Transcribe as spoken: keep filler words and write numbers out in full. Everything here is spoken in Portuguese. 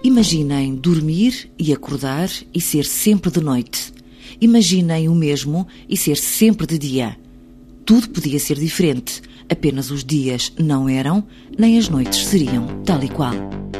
Imaginem dormir e acordar e ser sempre de noite. Imaginem o mesmo e ser sempre de dia. Tudo podia ser diferente, apenas os dias não eram, nem as noites seriam tal e qual.